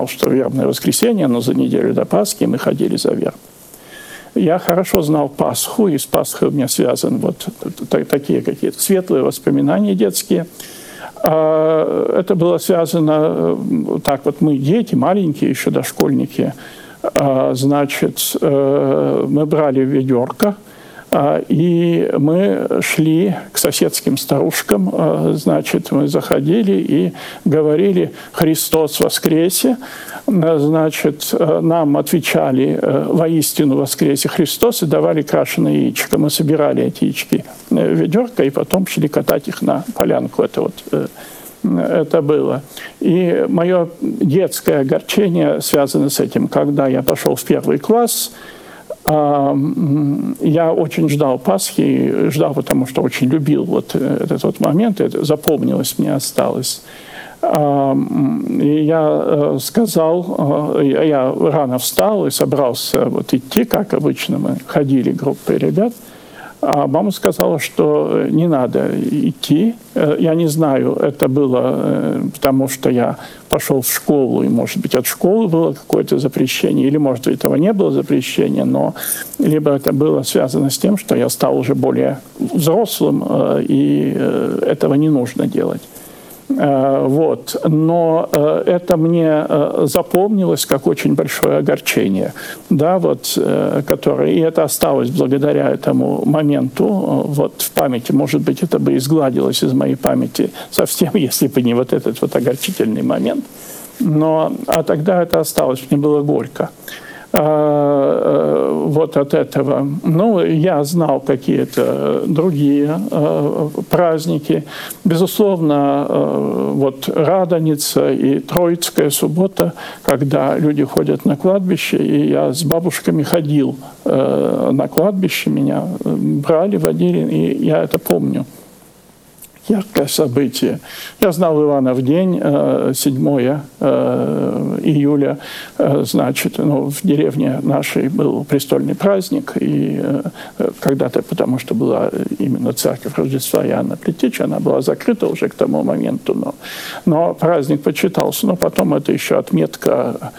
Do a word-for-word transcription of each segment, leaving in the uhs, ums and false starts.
что вербное воскресенье, но за неделю до Пасхи мы ходили за верб. Я хорошо знал Пасху, и с Пасхой у меня связаны вот такие какие-то светлые воспоминания детские. Это было связано, так вот мы дети, маленькие еще дошкольники, значит, мы брали ведерко, и мы шли к соседским старушкам, значит, мы заходили и говорили «Христос воскресе!», значит, нам отвечали «Воистину воскресе Христос!» и давали крашеное яичко. Мы собирали эти яички в ведерко и потом шли катать их на полянку. Это вот это было. И мое детское огорчение связано с этим. Когда я пошел в первый класс, я очень ждал Пасхи, ждал, потому что очень любил вот этот вот момент, это запомнилось мне, осталось. И я сказал, я рано встал и собрался вот идти, как обычно мы ходили группой ребят. А мама сказала, что не надо идти. Я не знаю, это было потому, что я пошел в школу, и, может быть, от школы было какое-то запрещение, или, может, этого не было запрещения, но либо это было связано с тем, что я стал уже более взрослым, и этого не нужно делать. Вот. Но это мне запомнилось как очень большое огорчение, да, вот, которое, и это осталось благодаря этому моменту вот, в памяти. Может быть, это бы изгладилось из моей памяти совсем, если бы не вот этот вот огорчительный момент. Но, а тогда это осталось, мне было горько. Вот от этого. Ну, я знал какие-то другие э, праздники. Безусловно, э, вот Радоница и Троицкая суббота, когда люди ходят на кладбище, и я с бабушками ходил э, на кладбище, меня брали, водили, и я это помню. Яркое событие. Я знал Иванов день, седьмое июля, значит, ну, в деревне нашей был престольный праздник, и когда-то, потому что была именно церковь Рождества Иоанна Предтечи, она была закрыта уже к тому моменту, но, но праздник почитался, но потом это еще отметка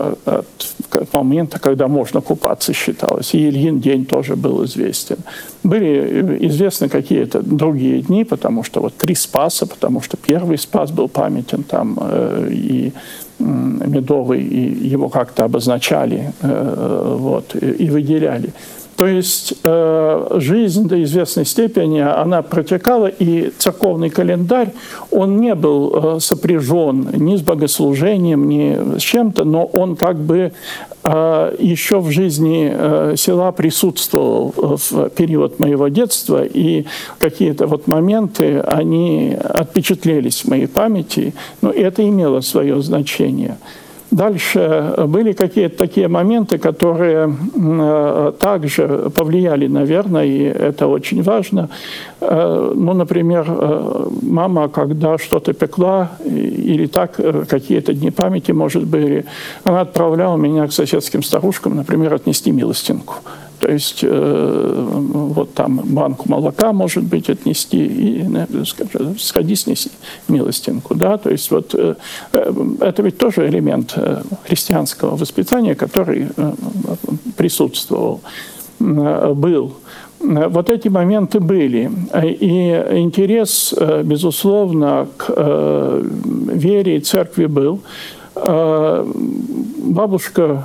от момента, когда можно купаться, считалось. И Ильин день тоже был известен. Были известны какие-то другие дни, потому что вот три Спаса, потому что первый Спас был памятен там, и Медовый, и его как-то обозначали вот, и выделяли. То есть э, жизнь до известной степени, она протекала, и церковный календарь, он не был э, сопряжен ни с богослужением, ни с чем-то, но он как бы э, еще в жизни э, села присутствовал в период моего детства, и какие-то вот моменты, они отпечатлелись в моей памяти, но это имело свое значение. Дальше были какие-то такие моменты, которые э, также повлияли, наверное, и это очень важно. Э, ну, например, э, мама, когда что-то пекла, или так, э, какие-то дни памяти, может быть, она отправляла меня к соседским старушкам, например, отнести милостинку. То есть э, вот там банку молока, может быть, отнести, и скажем, сходи, снеси милостинку. Да? То есть вот э, это ведь тоже элемент э, христианского воспитания, который э, присутствовал, э, был. Вот эти моменты были. И интерес, э, безусловно, к э, вере и церкви был. Э, бабушка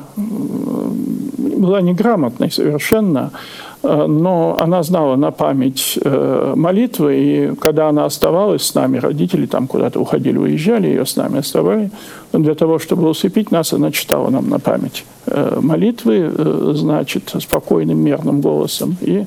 была неграмотной совершенно, но она знала на память молитвы, и когда она оставалась с нами, родители там куда-то уходили, уезжали, ее с нами оставали, для того, чтобы усыпить нас, она читала нам на память молитвы, значит, спокойным, мерным голосом, и,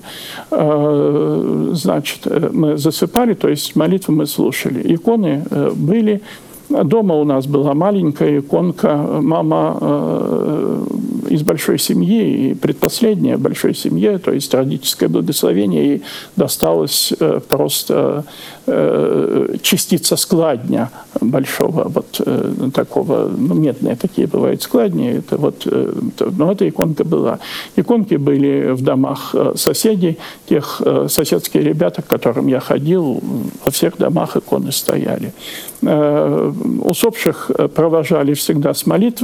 значит, мы засыпали, то есть молитвы мы слушали. Иконы были. Дома у нас была маленькая иконка, мама э, из большой семьи, и предпоследняя в большой семье, то есть родительское благословение, ей досталось э, просто э, частица складня большого, вот э, такого, ну, медные такие бывают складни, это вот, э, но эта иконка была. Иконки были в домах соседей, тех э, соседских ребят, к которым я ходил, во всех домах иконы стояли. Усопших провожали всегда с молитвой.